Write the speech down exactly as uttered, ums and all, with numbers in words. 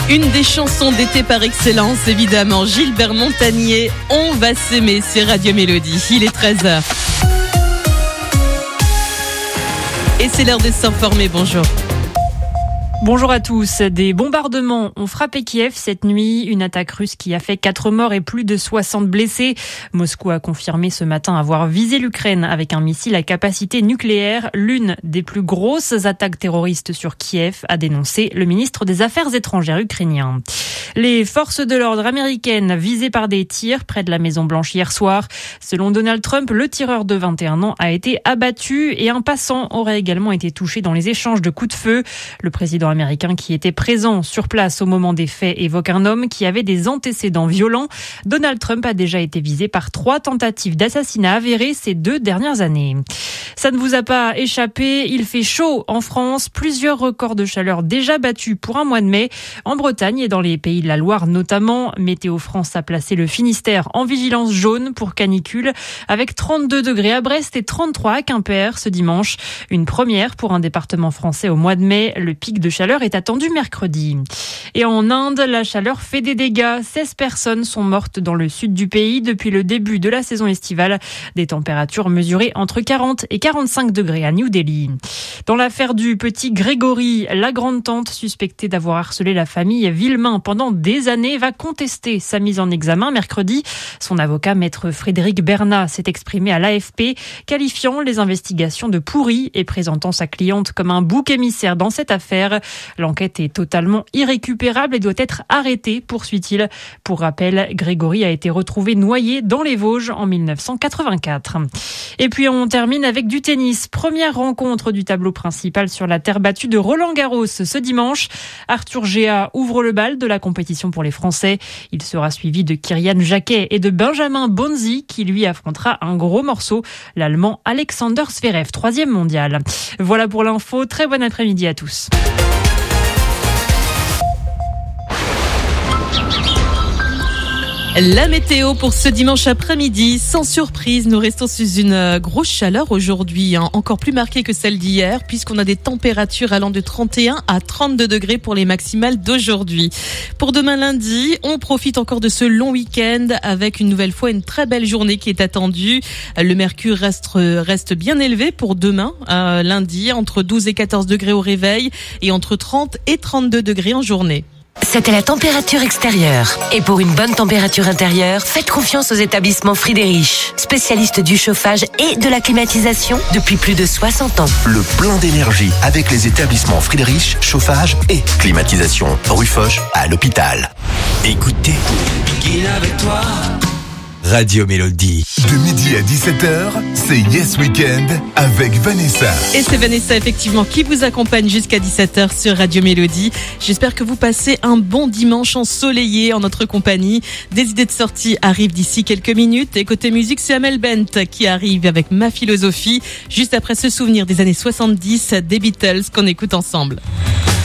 Une des chansons d'été par excellence, évidemment, Gilbert Montagnier, On va s'aimer sur Radio Mélodie. Il est treize heures. Et c'est l'heure de s'informer. Bonjour. Bonjour à tous. Des bombardements ont frappé Kiev cette nuit. Une attaque russe qui a fait quatre morts et plus de soixante blessés. Moscou a confirmé ce matin avoir visé l'Ukraine avec un missile à capacité nucléaire. L'une des plus grosses attaques terroristes sur Kiev, a dénoncé le ministre des Affaires étrangères ukrainien. Les forces de l'ordre américaines visées par des tirs près de la Maison-Blanche hier soir. Selon Donald Trump, le tireur de vingt et un ans a été abattu et un passant aurait également été touché dans les échanges de coups de feu. Le président américain qui était présent sur place au moment des faits évoque un homme qui avait des antécédents violents. Donald Trump a déjà été visé par trois tentatives d'assassinat avérées ces deux dernières années. Ça ne vous a pas échappé, il fait chaud en France. Plusieurs records de chaleur déjà battus pour un mois de mai. En Bretagne et dans les pays de la Loire notamment. Météo France a placé le Finistère en vigilance jaune pour canicule avec trente-deux degrés à Brest et trente-trois à Quimper ce dimanche. Une première pour un département français au mois de mai. Le pic de chaleur est attendu mercredi. Et en Inde, la chaleur fait des dégâts. seize personnes sont mortes dans le sud du pays depuis le début de la saison estivale. Des températures mesurées entre quarante et quarante-cinq degrés à New Delhi. Dans l'affaire du petit Grégory, la grande-tante suspectée d'avoir harcelé la famille Villemain pendant des années va contester sa mise en examen mercredi. Son avocat, maître Frédéric Bernat, s'est exprimé à l'A F P, qualifiant les investigations de pourries et présentant sa cliente comme un bouc émissaire dans cette affaire. L'enquête est totalement irrécupérable et doit être arrêtée, poursuit-il. Pour rappel, Grégory a été retrouvé noyé dans les Vosges en mille neuf cent quatre-vingt-quatre. Et puis on termine avec du tennis. Première rencontre du tableau principal sur la terre battue de Roland-Garros ce dimanche. Arthur Géat ouvre le bal de la compétition pour les Français. Il sera suivi de Kyrian Jacquet et de Benjamin Bonzi qui lui affrontera un gros morceau, l'Allemand Alexander Zverev, troisième mondial. Voilà pour l'info. Très bon après-midi à tous. La météo pour ce dimanche après-midi, sans surprise, nous restons sous une grosse chaleur aujourd'hui, hein, encore plus marquée que celle d'hier, puisqu'on a des températures allant de trente et un à trente-deux degrés pour les maximales d'aujourd'hui. Pour demain lundi, on profite encore de ce long week-end avec une nouvelle fois une très belle journée qui est attendue. Le mercure reste, reste bien élevé pour demain, euh, lundi, entre douze et quatorze degrés au réveil et entre trente et trente-deux degrés en journée. C'était la température extérieure. Et pour une bonne température intérieure, faites confiance aux établissements Friedrich, spécialistes du chauffage et de la climatisation depuis plus de soixante ans. Le plein d'énergie avec les établissements Friedrich, chauffage et climatisation. Rue Foch à l'hôpital. Écoutez, Begin avec toi. Radio Mélodie. De midi à dix-sept heures, c'est Yes Weekend avec Vanessa. Et c'est Vanessa, effectivement, qui vous accompagne jusqu'à dix-sept heures sur Radio Mélodie. J'espère que vous passez un bon dimanche ensoleillé en notre compagnie. Des idées de sortie arrivent d'ici quelques minutes. Et côté musique, c'est Amel Bent qui arrive avec Ma Philosophie. Juste après ce souvenir des années soixante-dix des Beatles qu'on écoute ensemble.